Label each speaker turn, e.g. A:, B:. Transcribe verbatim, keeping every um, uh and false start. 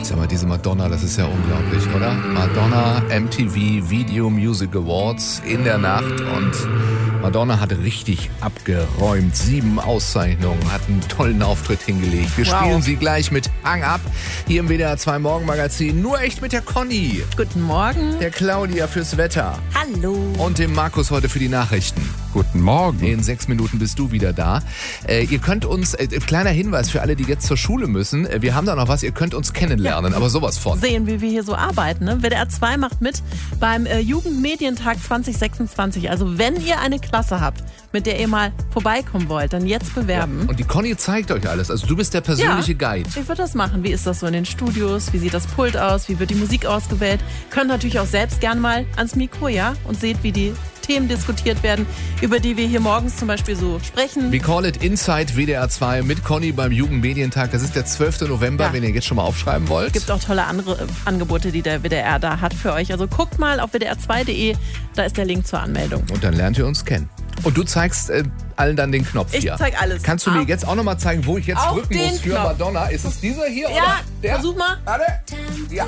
A: Sag mal, diese Madonna, das ist ja unglaublich, oder? Madonna M T V Video Music Awards in der Nacht und Madonna hat richtig abgeräumt. Sieben Auszeichnungen, hat einen tollen Auftritt hingelegt. Wir
B: Wow.
A: spielen sie gleich mit Hang Up hier im W D R zwei Morgenmagazin. Nur echt mit der Conny,
B: Guten Morgen.
A: der Claudia fürs Wetter
B: Hallo.
A: und dem Markus heute für die Nachrichten.
C: Guten Morgen.
A: In sechs Minuten bist du wieder da. Äh, ihr könnt uns, äh, kleiner Hinweis für alle, die jetzt zur Schule müssen, äh, wir haben da noch was, ihr könnt uns kennenlernen, aber sowas von.
B: Sehen, wie wir hier so arbeiten. Ne? W D R zwei macht mit beim äh, Jugendmedientag zwanzig sechsundzwanzig. Also wenn ihr eine Klasse habt, mit der ihr mal vorbeikommen wollt, dann jetzt bewerben.
A: Und die Conny zeigt euch alles, also du bist der persönliche Guide.
B: Ich würde das machen. Wie ist das so in den Studios? Wie sieht das Pult aus? Wie wird die Musik ausgewählt? Könnt natürlich auch selbst gern mal ans Mikro, ja? Und seht, wie die Themen diskutiert werden, über die wir hier morgens zum Beispiel so sprechen.
A: We call it Inside W D R zwei mit Conny beim Jugendmedientag. Das ist der zwölfte November,
B: Ja.
A: wenn ihr jetzt schon mal aufschreiben wollt.
B: Es gibt auch tolle andere äh, Angebote, die der W D R da hat für euch. Also guckt mal auf w d r zwei punkt de, da ist der Link zur Anmeldung.
A: Und dann lernt ihr uns kennen. Und du zeigst äh, allen dann den Knopf
B: Ich
A: hier.
B: zeig alles.
A: Kannst du mir
B: Auf-
A: jetzt auch nochmal zeigen, wo ich jetzt
B: auf
A: drücken
B: den
A: muss für
B: Knopf.
A: Madonna? Ist es dieser hier?
B: Ja,
A: oder der?
B: versuch mal.
A: Warte. Ja.